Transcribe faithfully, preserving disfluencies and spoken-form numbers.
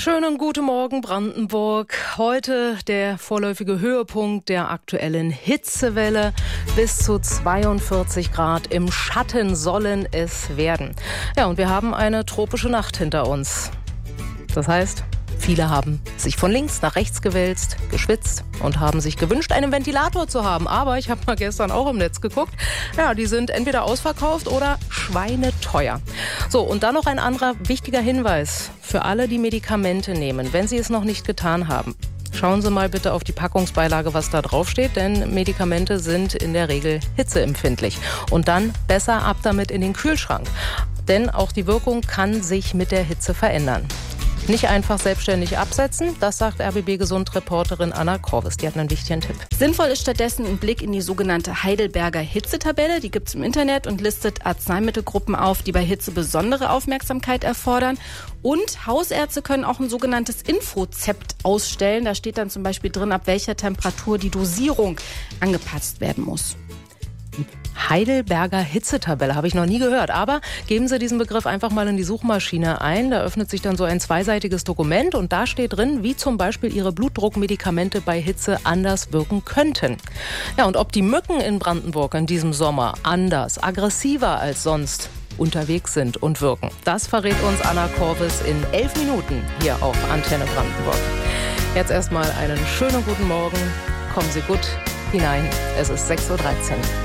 Schönen guten Morgen, Brandenburg. Heute der vorläufige Höhepunkt der aktuellen Hitzewelle. Bis zu zweiundvierzig Grad im Schatten sollen es werden. Ja, und wir haben eine tropische Nacht hinter uns. Das heißt, viele haben sich von links nach rechts gewälzt, geschwitzt und haben sich gewünscht, einen Ventilator zu haben. Aber ich habe mal gestern auch im Netz geguckt. Ja, die sind entweder ausverkauft oder schweineteuer. So, und dann noch ein anderer wichtiger Hinweis für alle, die Medikamente nehmen, wenn sie es noch nicht getan haben. Schauen Sie mal bitte auf die Packungsbeilage, was da draufsteht, denn Medikamente sind in der Regel hitzeempfindlich. Und dann besser ab damit in den Kühlschrank. Denn auch die Wirkung kann sich mit der Hitze verändern. Nicht einfach selbstständig absetzen, das sagt R B B-Gesund-Reporterin Anna Korvis. Die hat einen wichtigen Tipp. Sinnvoll ist stattdessen ein Blick in die sogenannte Heidelberger Hitzetabelle. Die gibt es im Internet und listet Arzneimittelgruppen auf, die bei Hitze besondere Aufmerksamkeit erfordern. Und Hausärzte können auch ein sogenanntes Infozept ausstellen. Da steht dann zum Beispiel drin, ab welcher Temperatur die Dosierung angepasst werden muss. Heidelberger Hitzetabelle, habe ich noch nie gehört. Aber geben Sie diesen Begriff einfach mal in die Suchmaschine ein. Da öffnet sich dann so ein zweiseitiges Dokument und da steht drin, wie zum Beispiel Ihre Blutdruckmedikamente bei Hitze anders wirken könnten. Ja, und ob die Mücken in Brandenburg in diesem Sommer anders, aggressiver als sonst unterwegs sind und wirken, das verrät uns Anna Korvis in elf Minuten hier auf Antenne Brandenburg. Jetzt erstmal einen schönen guten Morgen. Kommen Sie gut hinein. Es ist sechs Uhr dreizehn.